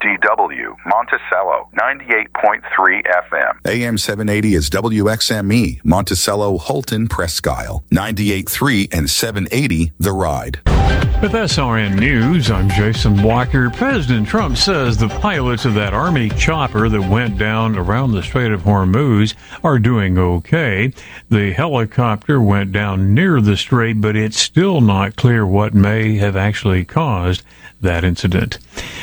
WDW, Monticello, 98.3 FM. AM 780 is WXME, Monticello, Holton, Presque Isle, 98.3 and 780, The Ride. With SRN News, I'm Jason Walker. President Trump says the pilots of that Army chopper that went down around the Strait of Hormuz are doing okay. The helicopter went down near the strait, but it's still not clear what may have actually caused that incident.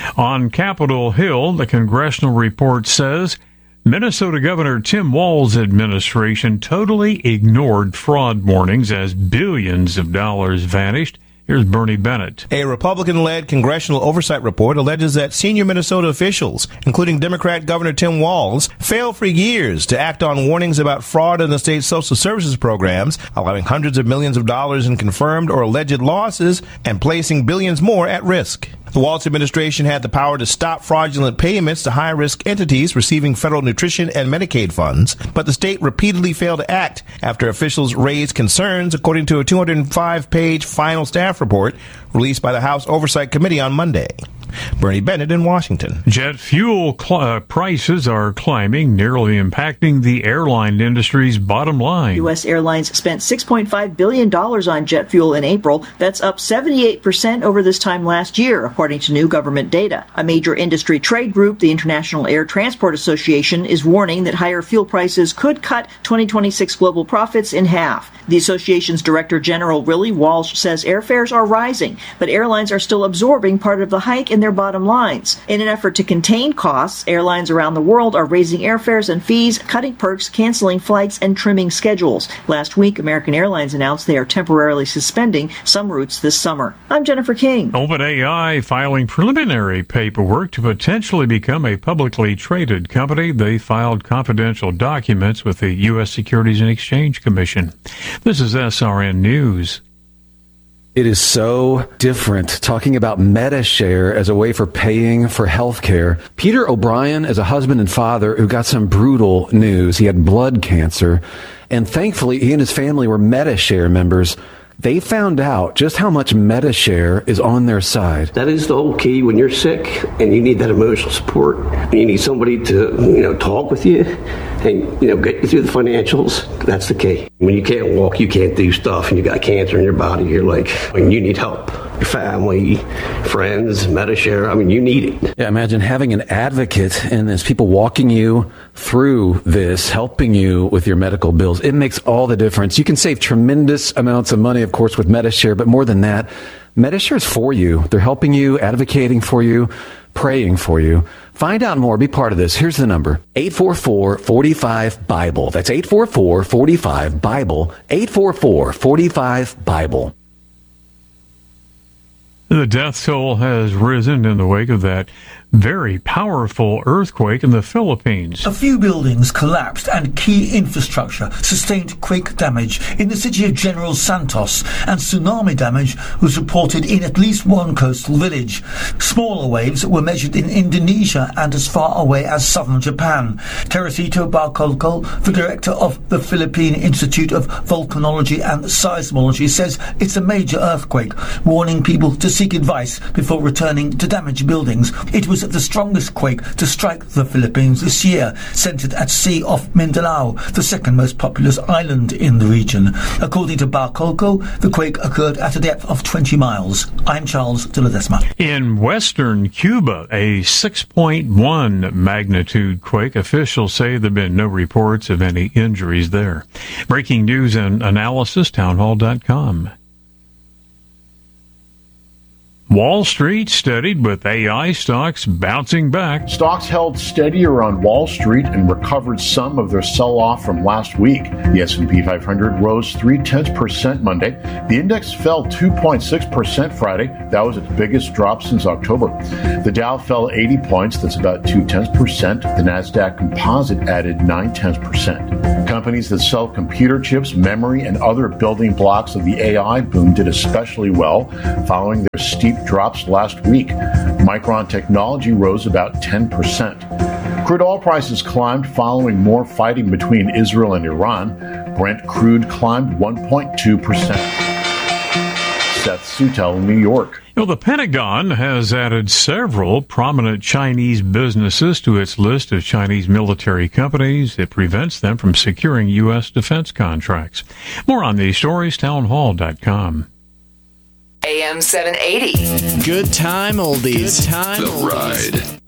On Capitol Hill, the congressional report says Minnesota Governor Tim Walz's administration totally ignored fraud warnings as billions of dollars vanished. Here's Bernie Bennett. A Republican-led congressional oversight report alleges that senior Minnesota officials, including Democrat Governor Tim Walz, failed for years to act on warnings about fraud in the state's social services programs, allowing hundreds of millions of dollars in confirmed or alleged losses and placing billions more at risk. The Walz administration had the power to stop fraudulent payments to high-risk entities receiving federal nutrition and Medicaid funds, but the state repeatedly failed to act after officials raised concerns, according to a 205-page final staff report released by the House Oversight Committee on Monday. Bernie Bennett in Washington. Jet fuel prices are climbing, nearly impacting the airline industry's bottom line. U.S. Airlines spent $6.5 billion on jet fuel in April. That's up 78% over this time last year, according to new government data. A major industry trade group, the International Air Transport Association, is warning that higher fuel prices could cut 2026 global profits in half. The association's Director General Willie Walsh says airfares are rising, but airlines are still absorbing part of the hike in their bottom lines. In an effort to contain costs, airlines around the world are raising airfares and fees, cutting perks, canceling flights, and trimming schedules. Last week, American Airlines announced they are temporarily suspending some routes this summer. I'm Jennifer King. OpenAI filing preliminary paperwork to potentially become a publicly traded company. They filed confidential documents with the U.S. Securities and Exchange Commission. This is SRN News. It is so different talking about MediShare as a way for paying for health care. Peter O'Brien is a husband and father who got some brutal news. He had blood cancer, and thankfully he and his family were MediShare members. They found out just how much MediShare is on their side. That is the whole key when you're sick and you need that emotional support. You need somebody to, talk with you and, get you through the financials. That's the key. When you can't walk, you can't do stuff, and you got cancer in your body, you're like, you need help. Your family, friends, MediShare, you need it. Yeah, imagine having an advocate and there's people walking you through this, helping you with your medical bills. It makes all the difference. You can save tremendous amounts of money, of course, with MediShare, but more than that, MediShare is for you. They're helping you, advocating for you, praying for you. Find out more. Be part of this. Here's the number. 844-45-BIBLE. That's 844-45-BIBLE. 844-45-BIBLE. The death toll has risen in the wake of that very powerful earthquake in the Philippines. A few buildings collapsed and key infrastructure sustained quake damage in the city of General Santos, and tsunami damage was reported in at least one coastal village. Smaller waves were measured in Indonesia and as far away as southern Japan. Teresito Barcolco, the director of the Philippine Institute of Volcanology and Seismology, says it's a major earthquake, warning people to seek advice before returning to damaged buildings. It was the strongest quake to strike the Philippines this year, centered at sea off Mindanao, the second most populous island in the region. According to Barcolco, the quake occurred at a depth of 20 miles. I'm Charles de Ledesma. In western Cuba, a 6.1 magnitude quake. Officials say there have been no reports of any injuries there. Breaking news and analysis, townhall.com. Wall Street steadied with AI stocks bouncing back. Stocks held steadier on Wall Street and recovered some of their sell-off from last week. The S&P 500 rose 0.3% Monday. The index fell 2.6% Friday. That was its biggest drop since October. The Dow fell 80 points. That's about 0.2%. The Nasdaq Composite added 0.9%. Companies that sell computer chips, memory, and other building blocks of the AI boom did especially well, following their steep drops last week. Micron Technology rose about 10%. Crude oil prices climbed following more fighting between Israel and Iran. Brent crude climbed 1.2%. Seth Sutel in New York. Well, the Pentagon has added several prominent Chinese businesses to its list of Chinese military companies. It prevents them from securing U.S. defense contracts. More on these stories, townhall.com. AM 780. Good time oldies. The Ride.